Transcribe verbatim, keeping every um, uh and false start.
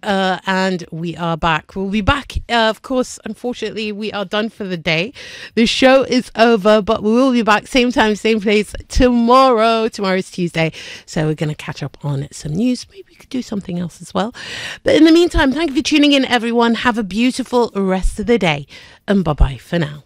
uh, and we are back. We'll be back. Uh, of course, unfortunately, we are done for the day. The show is over, but we will be back same time, same place tomorrow. Tomorrow is Tuesday, so we're going to catch up on some news. Maybe we could do something else as well. But in the meantime, thank you for tuning in, everyone. Have a beautiful rest of the day, and bye-bye for now.